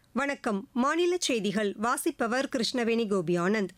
வணக்கம். மாநில செய்திகள் வாசிப்பவர் கிருஷ்ணவேணி கோபியானந்த்.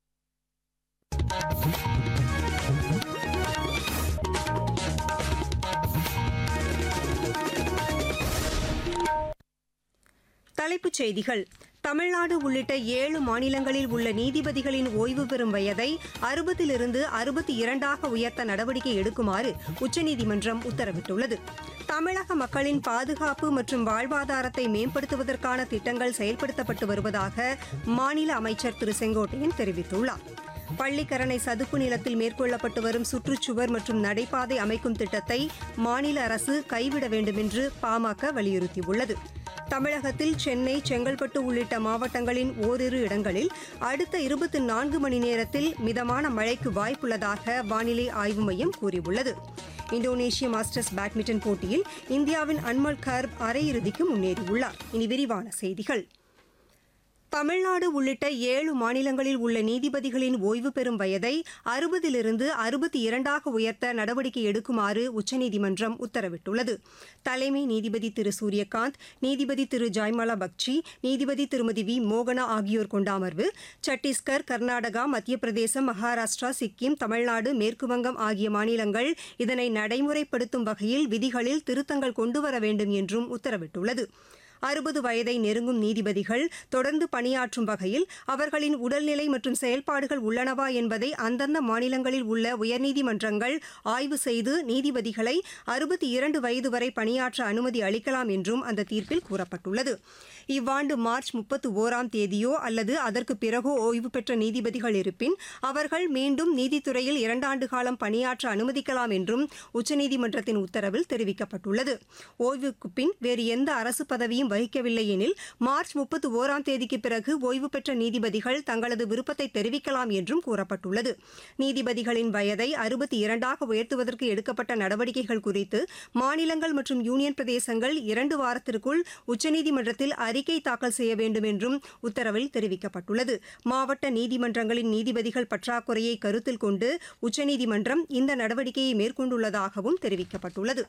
தலைப்புச் செய்திகள். தமிழ்நாடு உள்ளிட்ட 7 மாநிலங்களில் உள்ள நீதிபதிகளின் ஓய்வு பெறும் வயதை 60லிருந்து 62ஆக உயர்த்த நடவடிக்கை எடுக்குமாறு உச்சநீதிமன்றம் உத்தரவிட்டுள்ளது. தமிழக மக்களின் பாதுகாப்பு மற்றும் வாழ்வாதாரத்தை மேம்படுத்துவதற்கான திட்டங்கள் செயல்படுத்தப்பட்டு வருவதாக மாநில அமைச்சர் திரு செங்கோட்டையன் தெரிவித்துள்ளார். பள்ளிக்கரணை சதுப்பு நிலத்தில் மேற்கொள்ளப்பட்டு வரும் சுற்றுச்சுவர் மற்றும் நடைபாதை அமைக்கும் திட்டத்தை மாநில அரசு கைவிட வேண்டுமென்று பாமக வலியுறுத்தியுள்ளது. தமிழகத்தில் சென்னை, செங்கல்பட்டு உள்ளிட்ட மாவட்டங்களின் ஓரிரு இடங்களில் அடுத்த 24 மணி நேரத்தில் மிதமான மழைக்கு வாய்ப்புள்ளதாக வானிலை ஆய்வு மையம் கூறியுள்ளது. இந்தோனேஷிய மாஸ்டர்ஸ் பேட்மிண்டன் போட்டியில் இந்தியாவின் அன்மல் கர்ப் அரையிறுதிக்கு முன்னேறியுள்ளார். இனி விரிவான செய்திகள். தமிழ்நாடு உள்ளிட்ட 7 மாநிலங்களில் உள்ள நீதிபதிகளின் ஓய்வு பெறும் வயதை 60லிருந்து 62ஆக உயர்த்த நடவடிக்கை எடுக்குமாறு உச்சநீதிமன்றம் உத்தரவிட்டுள்ளது. தலைமை நீதிபதி திரு சூரியகாந்த், நீதிபதி திரு ஜாய்மாலா பக்சி, நீதிபதி திருமதி வி மோகனா ஆகியோர் கொண்ட அமர்வு சத்தீஸ்கர், கர்நாடகா, மத்திய பிரதேசம், மகாராஷ்டிரா, சிக்கிம், தமிழ்நாடு, மேற்குவங்கம் ஆகிய மாநிலங்கள் இதனை நடைமுறைப்படுத்தும் வகையில் விதிகளில் திருத்தங்கள் கொண்டுவர வேண்டும் என்றும் உத்தரவிட்டுள்ளது. 60 வயதை நெருங்கும் நீதிபதிகள் தொடர்ந்து பணியாற்றும் வகையில் அவர்களின் உடல்நிலை மற்றும் செயல்பாடுகள் உள்ளனவா என்பதை அந்தந்த மாநிலங்களில் உள்ள உயர்நீதிமன்றங்கள் ஆய்வு செய்து நீதிபதிகளை 62 வயது வரை பணியாற்ற அனுமதி அளிக்கலாம் என்றும் அந்த தீர்ப்பில் கூறப்பட்டுள்ளது. இவ்வாண்டு மார்ச் 31ஆம் தேதியோ அல்லது அதற்கு பிறகோ ஓய்வு பெற்ற நீதிபதிகள் இருப்பின் அவர்கள் மீண்டும் நீதித்துறையில் 2 ஆண்டு காலம் பணியாற்ற அனுமதிக்கலாம் என்றும் உச்சநீதிமன்றத்தின் உத்தரவில் தெரிவிக்கப்பட்டுள்ளது. ஓய்வுக்கு பின் வேறு எந்த அரசு பதவியும் வகிக்கவில்லை எனில் மார்ச் 31ஆம் தேதிக்கு பிறகு ஓய்வு பெற்ற நீதிபதிகள் தங்களது விருப்பத்தை தெரிவிக்கலாம் என்றும் கூறப்பட்டுள்ளது. நீதிபதிகளின் வயதை 62ஆக உயர்த்துவதற்கு எடுக்கப்பட்ட நடவடிக்கைகள் குறித்து மாநிலங்கள் மற்றும் யூனியன் பிரதேசங்கள் 2 வாரத்திற்குள் உச்சநீதிமன்றத்தில் அறிக்கை தாக்கல் செய்ய வேண்டும் என்றும் உத்தரவில் தெரிவிக்கப்பட்டுள்ளது. மாவட்ட நீதிமன்றங்களின் நீதிபதிகள் பற்றாக்குறையை கருத்தில் கொண்டு உச்சநீதிமன்றம் இந்த நடவடிக்கையை மேற்கொண்டுள்ளதாகவும் தெரிவிக்கப்பட்டுள்ளது.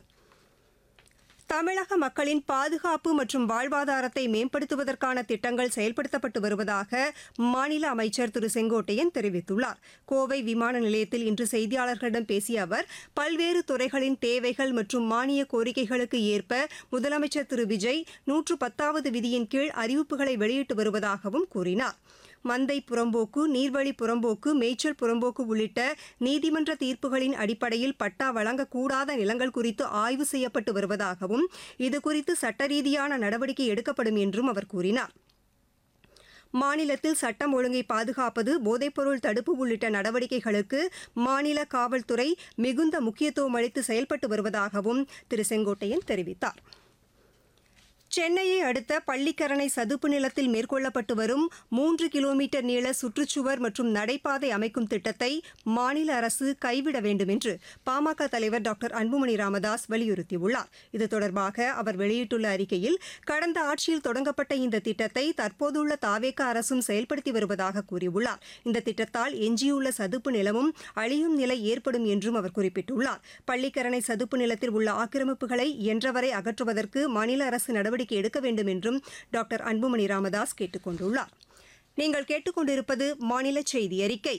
தமிழக மக்களின் பாதுகாப்பு மற்றும் வாழ்வாதாரத்தை மேம்படுத்துவதற்கான திட்டங்கள் செயல்படுத்தப்பட்டு வருவதாக மாநில அமைச்சர் திரு செங்கோட்டையன் தெரிவித்துள்ளார். கோவை விமான நிலையத்தில் இன்று செய்தியாளர்களிடம் பேசிய அவர் பல்வேறு துறைகளின் தேவைகள் மற்றும் மானிய கோரிக்கைகளுக்கு ஏற்ப முதலமைச்சர் திரு விஜய் 110வது விதியின் கீழ் அறிவிப்புகளை வெளியிட்டு வருவதாகவும் கூறினார். மந்தை புறம்போக்கு, நீர்வழி புறம்போக்கு, மேய்ச்சல் புறம்போக்கு உள்ளிட்ட நீதிமன்ற தீர்ப்புகளின் அடிப்படையில் பட்டா வழங்கக்கூடாத நிலங்கள் குறித்து ஆய்வு செய்யப்பட்டு வருவதாகவும் இதுகுறித்து சட்ட ரீதியான நடவடிக்கை எடுக்கப்படும் என்றும் அவர் கூறினார். மாநிலத்தில் சட்டம் ஒழுங்கை பாதுகாப்பது, போதைப்பொருள் தடுப்பு உள்ளிட்ட நடவடிக்கைகளுக்கு மாநில காவல்துறை மிகுந்த முக்கியத்துவம் அளித்து செயல்பட்டு வருவதாகவும் திரு செங்கோட்டையன் தெரிவித்தார். சென்னையை அடுத்த பள்ளிக்கரணை சதுப்பு நிலத்தில் மேற்கொள்ளப்பட்டு வரும் 3 கிலோமீட்டர் நீள சுற்றுச்சுவர் மற்றும் நடைபாதை அமைக்கும் திட்டத்தை மாநில அரசு கைவிட வேண்டும் என்று பாமக தலைவர் டாக்டர் அன்புமணி ராமதாஸ் வலியுறுத்தியுள்ளார். இது தொடர்பாக அவர் வெளியிட்டுள்ள அறிக்கையில் கடந்த ஆட்சியில் தொடங்கப்பட்ட இந்த திட்டத்தை தற்போதுள்ள தாவேகா அரசும் செயல்படுத்தி வருவதாக கூறியுள்ளார். இந்த திட்டத்தால் எஞ்சியுள்ள சதுப்பு நிலமும் அழியும் நிலை ஏற்படும் என்றும் அவர் குறிப்பிட்டுள்ளார். பள்ளிக்கரணை சதுப்பு நிலத்தில் உள்ள ஆக்கிரமிப்புகளை இயன்றவரை அகற்றுவதற்கு மாநில அரசு நடவடிக்கை எடுக்க வேண்டும் என்றும் டாக்டர் அன்புமணி ராமதாஸ் கேட்டுக் கொண்டுள்ளார். நீங்கள் கேட்டுக்கொண்டிருப்பது மாநில செய்தி அறிக்கை.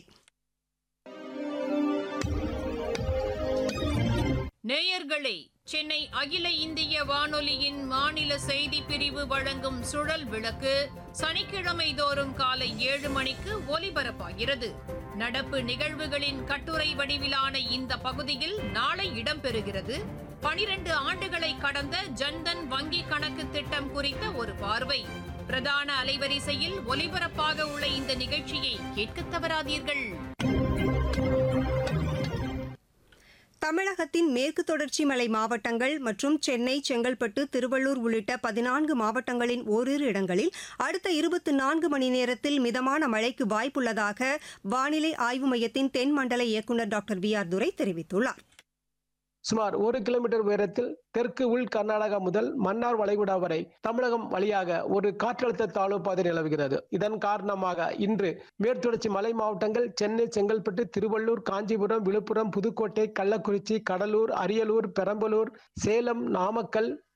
நேயர்களே, சென்னை அகில இந்திய வானொலியின் மாநில செய்தி பிரிவு வழங்கும் சுழல் விளக்கு சனிக்கிழமை தோறும் காலை 7 மணிக்கு ஒலிபரப்பாகிறது. நடப்பு நிகழ்வுகளின் கட்டுரை வடிவிலான இந்த பகுதியில் நாளை இடம்பெறுகிறது. 12 ஆண்டுகளை கடந்த ஜன்தன் வங்கி கணக்கு திட்டம் குறித்த ஒரு பார்வை. பிரதான அலைவரிசையில் ஒலிபரப்பாக உள்ள இந்த நிகழ்ச்சியை கேட்க தவறாதீர்கள். தமிழகத்தின் மேற்கு தொடர்ச்சி மலை மாவட்டங்கள் மற்றும் சென்னை, செங்கல்பட்டு, திருவள்ளூர் உள்ளிட்ட 14 மாவட்டங்களின் ஓரிரு இடங்களில் அடுத்த 24 மணி நேரத்தில் மிதமான மழைக்கு வாய்ப்புள்ளதாக வானிலை ஆய்வு மையத்தின் தென் மண்டல இயக்குநர் டாக்டர் வி ஆர் துரை தெரிவித்துள்ளார். சுமார் 1 கிலோமீட்டர் உயரத்தில் தெற்கு உள் கர்நாடகா முதல் மன்னார் வளைகுடா வரை தமிழகம் வழியாக ஒரு காற்றழுத்த தாழ்வு பாதை நிலவுகிறது. இதன் காரணமாக இன்று மேற்குத்தொடர்ச்சி மலை மாவட்டங்கள் சென்னை, செங்கல்பட்டு, திருவள்ளூர், காஞ்சிபுரம், விழுப்புரம், புதுக்கோட்டை, கள்ளக்குறிச்சி, கடலூர், அரியலூர், பெரம்பலூர், சேலம், நாமக்கல்,